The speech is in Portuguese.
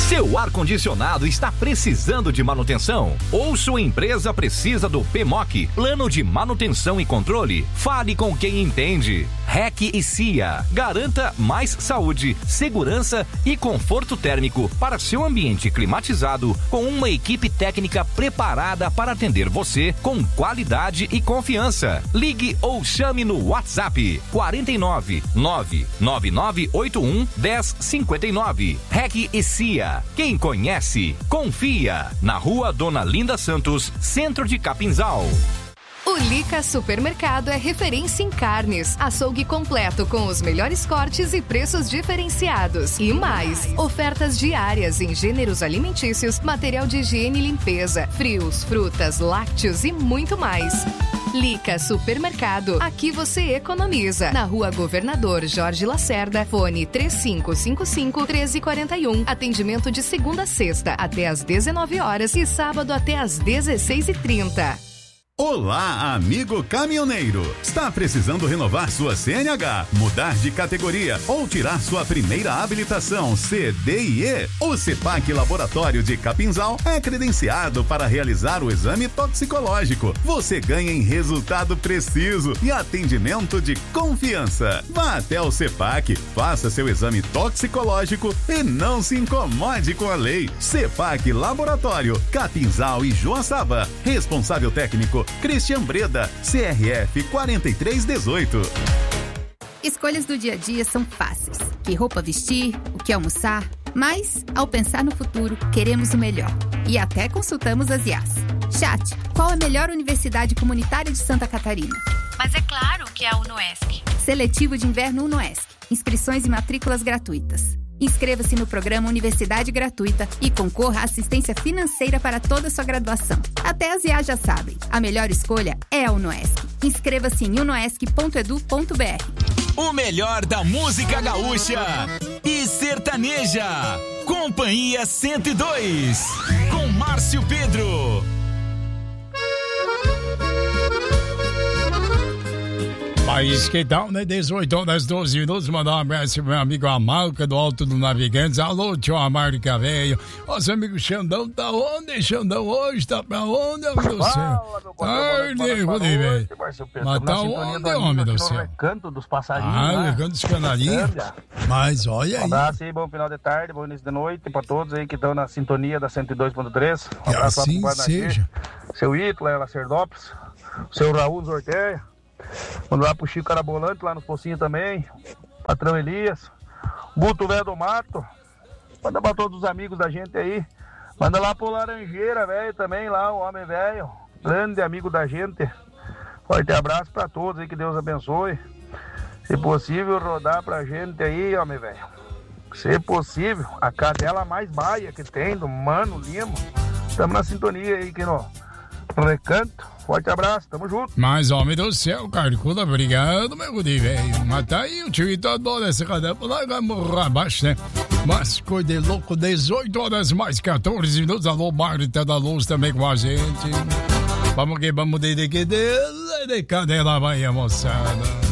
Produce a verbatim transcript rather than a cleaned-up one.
Seu ar-condicionado está precisando de manutenção? Ou sua empresa precisa do P M O C, Plano de Manutenção e Controle? Fale com quem entende. R E C e C I A. Garanta mais saúde, segurança e conforto térmico para seu ambiente climatizado com uma equipe técnica preparada para atender você com qualidade e confiança. Ligue ou chame no WhatsApp quatro nove nove nove nove oito um um zero cinco nove. R E C e C I A. Quem conhece, confia. Na Rua Dona Linda Santos, Centro de Capinzal. O Lica Supermercado é referência em carnes, açougue completo com os melhores cortes e preços diferenciados. E mais, ofertas diárias em gêneros alimentícios, material de higiene e limpeza, frios, frutas, lácteos e muito mais. Lica Supermercado, aqui você economiza. Na Rua Governador Jorge Lacerda, fone três cinco cinco cinco, um três quatro um. Atendimento de segunda a sexta até às dezenove horas e sábado até às dezesseis e trinta. Olá, amigo caminhoneiro! Está precisando renovar sua C N H, mudar de categoria ou tirar sua primeira habilitação C D I E? O CEPAC Laboratório de Capinzal é credenciado para realizar o exame toxicológico. Você ganha em resultado preciso e atendimento de confiança. Vá até o CEPAC, faça seu exame toxicológico e não se incomode com a lei. CEPAC Laboratório, Capinzal e Joaçaba. Responsável técnico Cristian Breda, C R F quatro três um oito. Escolhas do dia a dia são fáceis. Que roupa vestir, o que almoçar. Mas, ao pensar no futuro, queremos o melhor. E até consultamos as I As. Chat, qual a melhor universidade comunitária de Santa Catarina? Mas é claro que é a UNOESC. Seletivo de Inverno UNOESC. Inscrições e matrículas gratuitas. Inscreva-se no programa Universidade Gratuita e concorra à assistência financeira para toda a sua graduação. Até as I A já sabem, a melhor escolha é a UNOESC. Inscreva-se em unoesc ponto edu ponto br. O melhor da música gaúcha e sertaneja. Companhia cento e dois, com Márcio Pedro. Mas que tal, né? dezoito horas, doze minutos. Mandar um abraço pro meu amigo Amarca do Alto do Navegantes. Alô, tio Amarca, velho. Nosso amigo Xandão tá onde? Xandão hoje tá pra onde, homem do céu? Tarde, Rudi, velho. Mas tá onde, homem do céu? Recanto dos passarinhos. Ah, né? Recanto dos canarinhos. Mas olha aí. Um abraço aí, bom final de tarde, bom início de noite pra todos aí que estão na sintonia da cento e dois ponto três. Um Que abraço assim lá pro Guarani, seja. seu Hitler, Lacerdópolis, seu Raul Zorteia. Manda lá pro Chico Carabolante, lá no Pocinho também. Patrão Elias. Buto Velho do Mato. Manda pra todos os amigos da gente aí. Manda lá pro Laranjeira, velho, também lá, o homem velho. Grande amigo da gente. Forte abraço pra todos aí, que Deus abençoe. Se possível, rodar pra gente aí, homem velho. Se possível, a cadela mais baia que tem, do Mano Lima. Estamos na sintonia aí, que no Recanto. Forte abraço, tamo junto. Mas, homem do céu, Carcuda, obrigado, meu guri, velho. Mas tá aí, o tio adora essa cadela pra largar morro abaixo, né? Mas, coisa de louco, dezoito horas mais catorze minutos. Alô, Marta da Luz também com a gente. Vamos que vamos de que de cadela vai, moçada.